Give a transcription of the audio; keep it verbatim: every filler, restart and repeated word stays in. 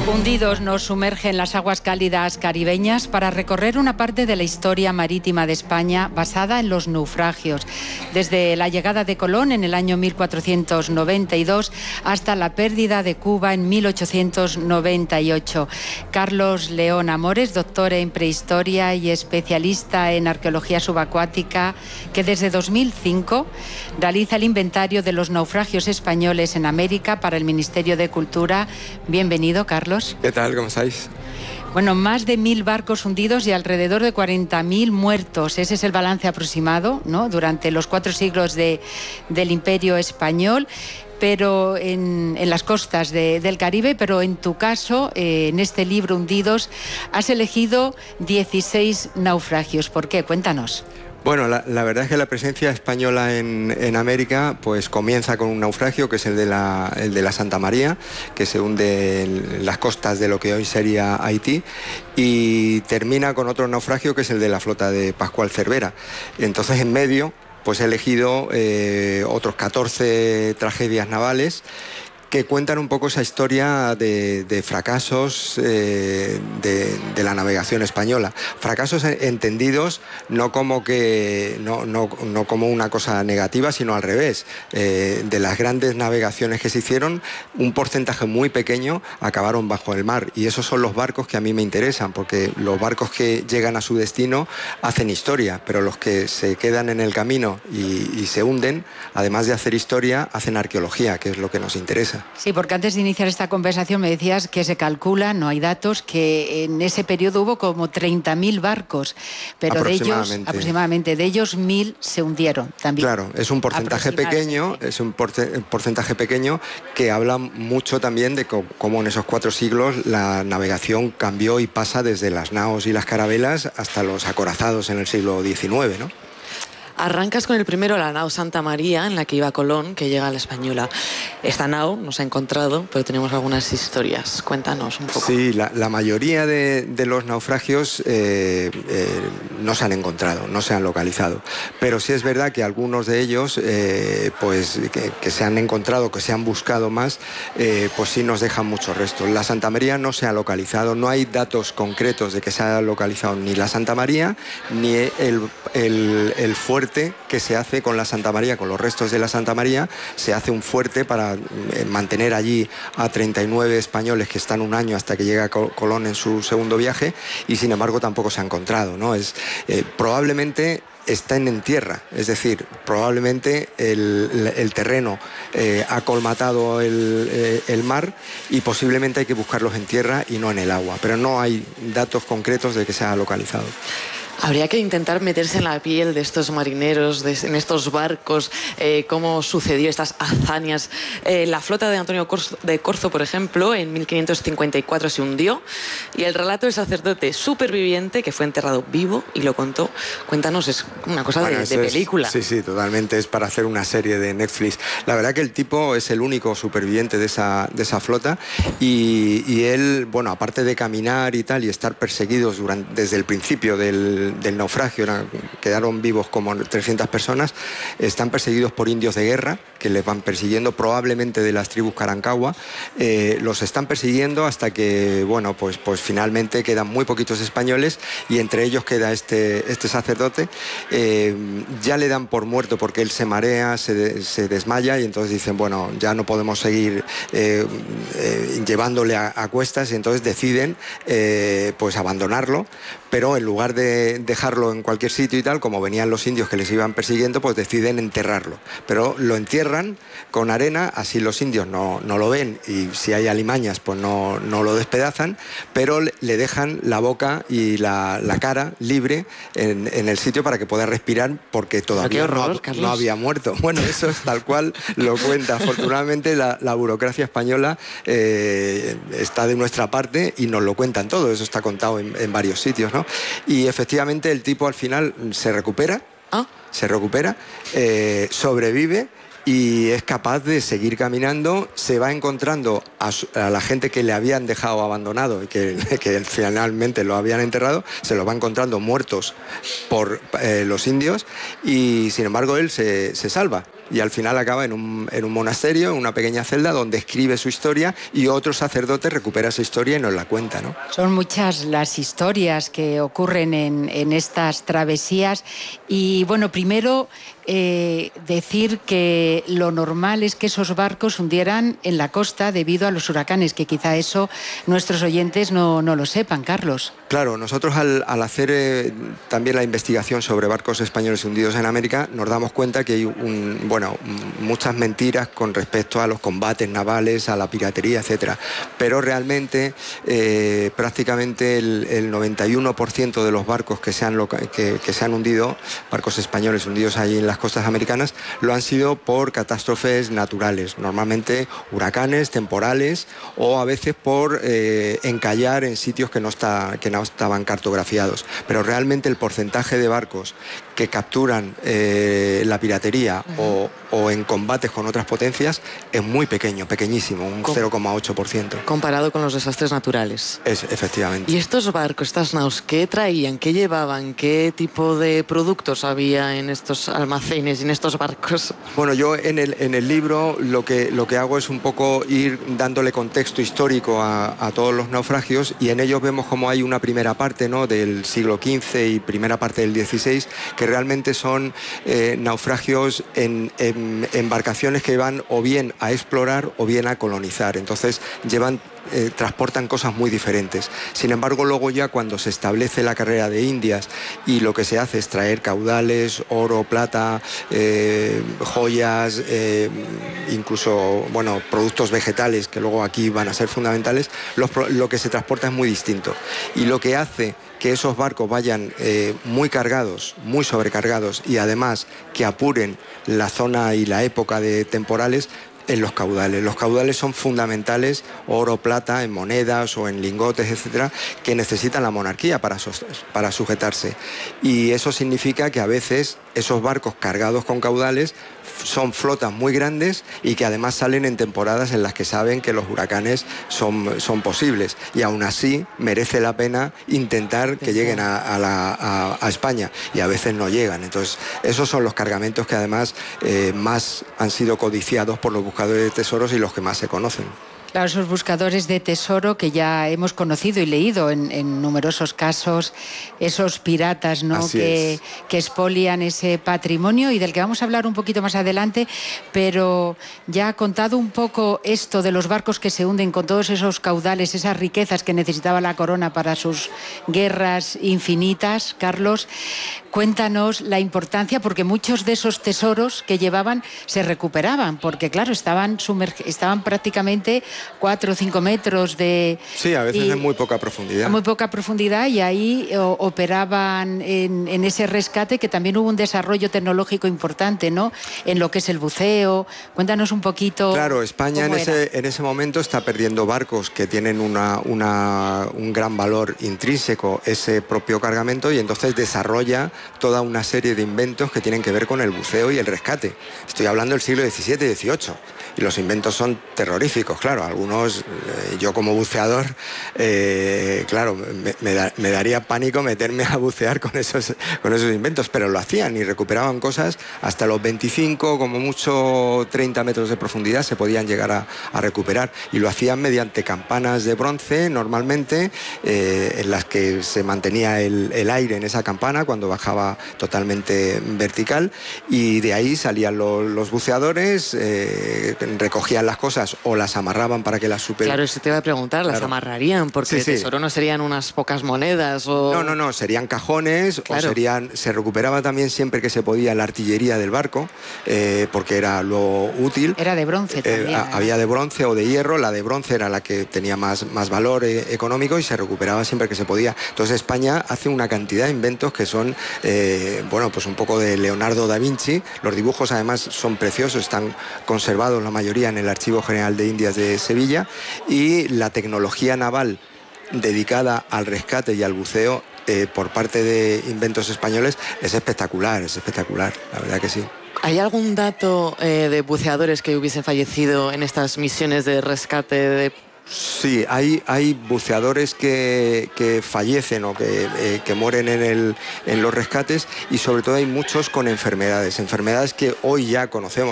Hundidos nos sumerge en las aguas cálidas caribeñas para recorrer una parte de la historia marítima de España basada en los naufragios, desde la llegada de Colón en el año mil cuatrocientos noventa y dos hasta la pérdida de Cuba en mil ochocientos noventa y ocho. Carlos León Amores, doctor en prehistoria y especialista en arqueología subacuática, que desde dos mil cinco realiza el inventario de los naufragios españoles en América para el Ministerio de Cultura. Bienvenido, Carlos. ¿Qué tal? ¿Cómo estáis? Bueno, más de mil barcos hundidos y alrededor de cuarenta mil muertos. Ese es el balance aproximado, ¿no?, durante los cuatro siglos de, del Imperio Español, pero en, en las costas de, del Caribe. Pero en tu caso, eh, en este libro, Hundidos, has elegido dieciséis naufragios. ¿Por qué? Cuéntanos. Bueno, la, la verdad es que la presencia española en, en América pues comienza con un naufragio, que es el de, la, el de la Santa María, que se hunde en las costas de lo que hoy sería Haití, y termina con otro naufragio, que es el de la flota de Pascual Cervera. Entonces, en medio, pues he elegido eh, otros catorce tragedias navales que cuentan un poco esa historia de, de fracasos eh, de, de la navegación española. Fracasos entendidos no como, que, no, no, no como una cosa negativa, sino al revés. Eh, de las grandes navegaciones que se hicieron, un porcentaje muy pequeño acabaron bajo el mar. Y esos son los barcos que a mí me interesan, porque los barcos que llegan a su destino hacen historia, pero los que se quedan en el camino y, y se hunden, además de hacer historia, hacen arqueología, que es lo que nos interesa. Sí, porque antes de iniciar esta conversación me decías que se calcula, no hay datos, que en ese periodo hubo como treinta mil barcos, pero de ellos, aproximadamente, de ellos mil se hundieron también. Claro, es un porcentaje pequeño, es un porcentaje pequeño que habla mucho también de cómo en esos cuatro siglos la navegación cambió y pasa desde las naos y las carabelas hasta los acorazados en el siglo diecinueve, ¿no? Arrancas con el primero, la nao Santa María, en la que iba Colón, que llega a la Española. Esta nao nos ha encontrado, pero tenemos algunas historias. Cuéntanos un poco. Sí, la, la mayoría de, de los naufragios eh, eh, no se han encontrado, no se han localizado. Pero sí es verdad que algunos de ellos, eh, pues que, que se han encontrado, que se han buscado más, eh, pues sí nos dejan muchos restos. La Santa María no se ha localizado, no hay datos concretos de que se haya localizado ni la Santa María, ni el, el, el fuerte que se hace con la Santa María, con los restos de la Santa María. Se hace un fuerte para mantener allí a treinta y nueve españoles que están un año hasta que llega Colón en su segundo viaje, y sin embargo tampoco se ha encontrado, ¿no? Es, eh, probablemente están en tierra, es decir, probablemente el, el terreno eh, ha colmatado el, eh, el mar, y posiblemente hay que buscarlos en tierra y no en el agua, pero no hay datos concretos de que se ha localizado. Habría que intentar meterse en la piel de estos marineros, de, en estos barcos, eh, cómo sucedió estas hazañas. Eh, la flota de Antonio Corzo, de Corzo, por ejemplo, en mil quinientos cincuenta y cuatro se hundió, y el relato del sacerdote superviviente que fue enterrado vivo y lo contó. Cuéntanos, es una cosa bueno, de, de película. Es, sí, sí, totalmente, es para hacer una serie de Netflix. La verdad que el tipo es el único superviviente de esa, de esa flota, y, y él, bueno, aparte de caminar y tal, y estar perseguidos durante, desde el principio del del naufragio, eran, quedaron vivos como trescientas personas, están perseguidos por indios de guerra que les van persiguiendo, probablemente de las tribus Carancagua. Eh, los están persiguiendo hasta que, bueno, pues, pues finalmente quedan muy poquitos españoles, y entre ellos queda este, este sacerdote. Eh, ya le dan por muerto porque él se marea, se, de, se desmaya, y entonces dicen, bueno, ya no podemos seguir eh, eh, llevándole a, a cuestas, y entonces deciden eh, pues abandonarlo, pero en lugar de dejarlo en cualquier sitio y tal, como venían los indios que les iban persiguiendo, pues deciden enterrarlo. Pero lo entierran con arena, así los indios no, no lo ven, y si hay alimañas pues no, no lo despedazan, pero le dejan la boca y la, la cara libre en, en el sitio para que pueda respirar, porque todavía horror, no, no había muerto. Bueno, eso es tal cual lo cuenta. Afortunadamente la, la burocracia española eh, está de nuestra parte y nos lo cuentan todo. Eso está contado en, en varios sitios, ¿no? Y efectivamente el tipo al final se recupera, ¿Ah? se recupera, eh, sobrevive, y es capaz de seguir caminando. Se va encontrando a, su, a la gente que le habían dejado abandonado y que, que finalmente lo habían enterrado, se los va encontrando muertos por eh, los indios, y sin embargo él se, se salva. y al final acaba en un, en un monasterio, en una pequeña celda donde escribe su historia y otro sacerdote recupera esa historia y nos la cuenta, ¿no? Son muchas las historias que ocurren en, en estas travesías y bueno, primero eh, decir que lo normal es que esos barcos hundieran en la costa debido a los huracanes, que quizá eso nuestros oyentes no, no lo sepan, Carlos. Claro, nosotros al, al hacer eh, también la investigación sobre barcos españoles hundidos en América, nos damos cuenta que hay un, bueno, muchas mentiras con respecto a los combates navales, a la piratería, etcétera. Pero realmente eh, prácticamente el, el noventa y uno por ciento de los barcos que se, han loca que, que se han hundido, barcos españoles hundidos allí en las costas americanas, lo han sido por catástrofes naturales, normalmente huracanes, temporales o a veces por eh, encallar en sitios que no, está, que no estaban cartografiados. Pero realmente el porcentaje de barcos que capturan eh, la piratería uh-huh. o, o en combates con otras potencias es muy pequeño, pequeñísimo, un Com cero coma ocho por ciento. Comparado con los desastres naturales. Es, efectivamente. ¿Y estos barcos, estas naus, qué traían, qué llevaban, qué tipo de productos había en estos almacenes, en estos barcos? Bueno, yo en el, en el libro lo que, lo que hago es un poco ir dándole contexto histórico a, a todos los naufragios y en ellos vemos como hay una primera parte, ¿no?, del siglo quince y primera parte del dieciséis que realmente son eh, naufragios en, en embarcaciones que van o bien a explorar o bien a colonizar. Entonces llevan Eh, transportan cosas muy diferentes. Sin embargo, luego ya cuando se establece la carrera de Indias y lo que se hace es traer caudales, oro, plata, eh, joyas, eh, incluso bueno, productos vegetales que luego aquí van a ser fundamentales, los, lo que se transporta es muy distinto. Y lo que hace que esos barcos vayan eh, muy cargados, muy sobrecargados y además que apuren la zona y la época de temporales en los caudales. Los caudales son fundamentales, oro, plata, en monedas o en lingotes, etcétera, que necesitan la monarquía para, para sujetarse. Y eso significa que a veces esos barcos cargados con caudales son flotas muy grandes y que además salen en temporadas en las que saben que los huracanes son, son posibles. Y aún así merece la pena intentar que lleguen a, a, la, a, a España. Y a veces no llegan. Entonces, esos son los cargamentos que además eh, más han sido codiciados por los buscadores de tesoros y los que más se conocen. Claro, esos buscadores de tesoro que ya hemos conocido y leído en, en numerosos casos, esos piratas, ¿no?, que, que expolian ese patrimonio y del que vamos a hablar un poquito más adelante, pero ya ha contado un poco esto de los barcos que se hunden con todos esos caudales, esas riquezas que necesitaba la corona para sus guerras infinitas. Carlos, cuéntanos la importancia, porque muchos de esos tesoros que llevaban se recuperaban, porque claro, estaban, estaban prácticamente cuatro o cinco metros de... Sí, a veces y, en muy poca profundidad. Muy poca profundidad y ahí o, operaban en, en ese rescate, que también hubo un desarrollo tecnológico importante, ¿no?, en lo que es el buceo. Cuéntanos un poquito. Claro, España en ese, en ese momento está perdiendo barcos que tienen una, una, un gran valor intrínseco, ese propio cargamento, y entonces desarrolla toda una serie de inventos que tienen que ver con el buceo y el rescate. Estoy hablando del siglo diecisiete y dieciocho. Y los inventos son terroríficos, claro. Algunos, eh, yo como buceador, eh, claro, me, me, da, me daría pánico meterme a bucear con esos, con esos inventos, pero lo hacían y recuperaban cosas hasta los veinticinco, como mucho treinta metros de profundidad se podían llegar a, a recuperar. Y lo hacían mediante campanas de bronce, normalmente, eh, en las que se mantenía el, el aire en esa campana cuando bajaba totalmente vertical, y de ahí salían los, los buceadores, eh, recogían las cosas o las amarraban para que las supieran. Claro, eso te iba a preguntar, ¿las claro. amarrarían? Porque sí, sí. tesoro no serían unas pocas monedas o... No, no, no, serían cajones, claro. o serían... Se recuperaba también siempre que se podía la artillería del barco, eh, porque era lo útil. Era de bronce también. Eh, había de bronce o de hierro, la de bronce era la que tenía más, más valor eh, económico y se recuperaba siempre que se podía. Entonces España hace una cantidad de inventos que son, eh, bueno, pues un poco de Leonardo da Vinci. Los dibujos además son preciosos, están conservados la mayoría en el Archivo General de Indias de Sevilla, y la tecnología naval dedicada al rescate y al buceo eh, por parte de inventos españoles es espectacular, es espectacular, la verdad que sí. ¿Hay algún dato eh, de buceadores que hubiesen fallecido en estas misiones de rescate de... Sí, hay, hay buceadores que, que fallecen o que, eh, que mueren en, el, en los rescates, y sobre todo hay muchos con enfermedades, enfermedades que hoy ya conocemos.